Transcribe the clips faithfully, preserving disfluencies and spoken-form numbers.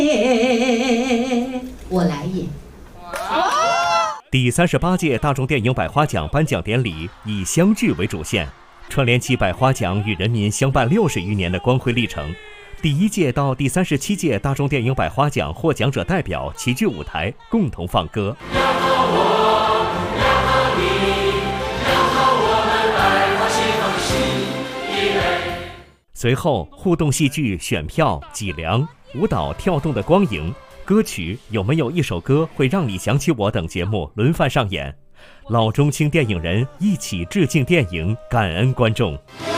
我来演。 第三十八届大众电影百花奖颁奖典礼以相聚为主线，串联起百花奖与人民相伴六十余年的光辉历程。第一届到第三十七届大众电影百花奖获奖者代表齐聚舞台，共同放歌。随后，互动戏剧、选票、脊梁、舞蹈跳动的光影、歌曲有没有一首歌会让你想起我等节目轮番上演，老中青电影人一起致敬电影，感恩观众。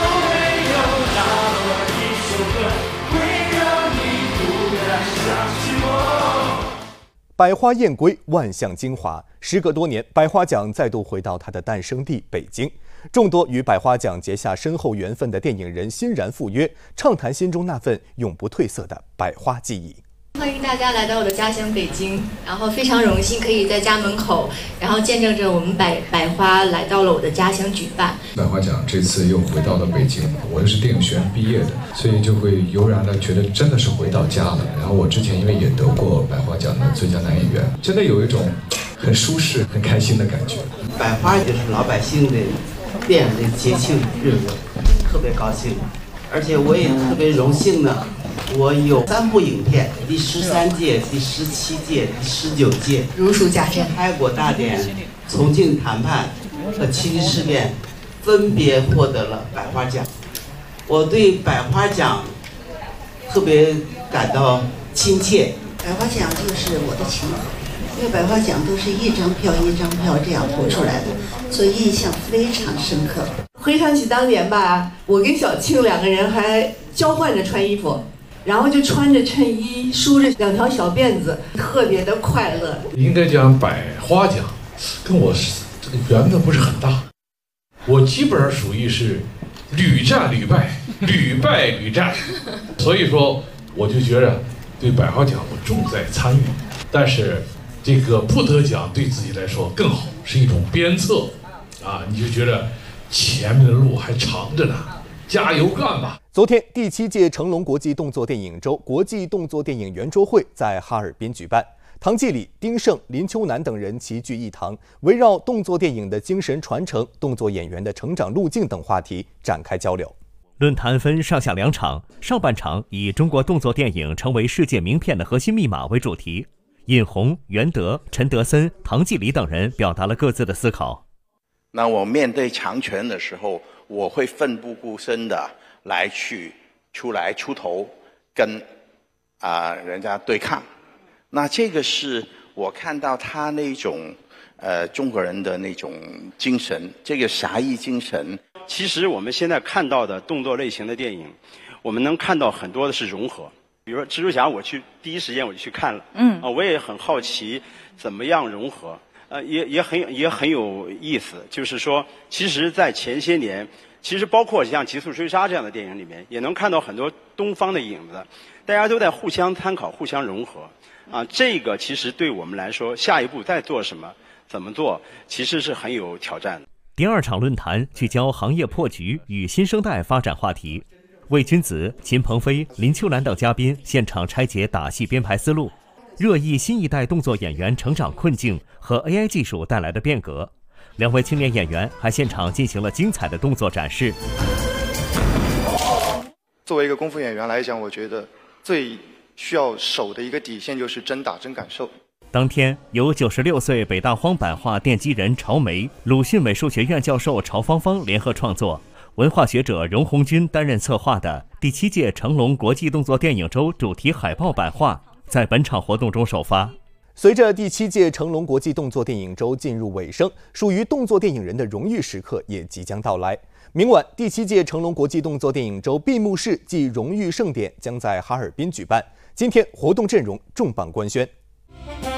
百花燕归，万象精华。时隔多年，百花奖再度回到它的诞生地北京。众多与百花奖结下深厚缘分的电影人欣然赴约，畅谈心中那份永不褪色的百花记忆。 欢迎大家来到我的家乡北京，然后非常荣幸可以在家门口，然后见证着我们百百花来到了我的家乡举办。 百花奖这次又回到了北京，我又是电影学院毕业的，所以就会油然的觉得真的是回到家了。然后我之前因为也得过百花奖的最佳男演员，真的有一种很舒适、很开心的感觉。 百花就是老百姓的电影的节庆日子，特别高兴，而且我也特别荣幸呢。我有三部影片，第十三届、第十七届、第十九届如数家珍。 开国大典、重庆谈判和七七事变分别获得了百花奖。我对百花奖特别感到亲切。 百花奖就是我的情怀，因为百花奖都是一张票一张票这样投出来的，所以印象非常深刻。 回想起当年吧，我跟小庆两个人还交换着穿衣服。然后就穿着衬衣，梳着两条小辫子，特别的快乐。 应该讲百花奖，跟我缘分不是很大。我基本上属于是屡战屡败，屡败屡战，所以说我就觉得对百花奖我重在参与，但是这个不得奖对自己来说更好，是一种鞭策啊！你就觉得前面的路还长着呢，加油干吧！ 昨天，第七届成龙国际动作电影周国际动作电影圆桌会在哈尔滨举办。唐季礼、丁晟、林秋南等人齐聚一堂，围绕动作电影的精神传承、动作演员的成长路径等话题展开交流。 论坛分上下两场，上半场以中国动作电影成为世界名片的核心密码为主题，尹红、袁德、陈德森、唐季礼等人表达了各自的思考。 那我面对强权的时候，我会奋不顾身的来去出来出头，跟啊、呃、人家对抗。那这个是我看到他那种呃中国人的那种精神，这个侠义精神。 其实我们现在看到的动作类型的电影，我们能看到很多的是融合。比如说蜘蛛侠，我去第一时间我就去看了，嗯，啊、呃，我也很好奇怎么样融合，呃，也也很也很有意思。就是说，其实，在前些年。其实包括像《极速追杀》这样的电影里面，也能看到很多东方的影子，大家都在互相参考、互相融合。啊，这个其实对我们来说，下一步再做什么、怎么做，其实是很有挑战的。 第二场论坛聚焦行业破局与新生代发展话题，魏君子、秦鹏飞、林秋南等嘉宾现场拆解打戏编排思路，热议新一代动作演员成长困境和 A I 技术带来的变革。两位青年演员还现场进行了精彩的动作展示。 作为一个功夫演员来讲，我觉得最需要守的一个底线就是真打真感受。 当天，由九十六岁北大荒版画奠基人曹梅、鲁迅美术学院教授曹芳芳联合创作，文化学者荣红军担任策划的第七届成龙国际动作电影周主题海报版画，在本场活动中首发。 随着第七届成龙国际动作电影周进入尾声，属于动作电影人的荣誉时刻也即将到来。明晚，第七届成龙国际动作电影周闭幕式暨荣誉盛典将在哈尔滨举办。今天活动阵容重磅官宣。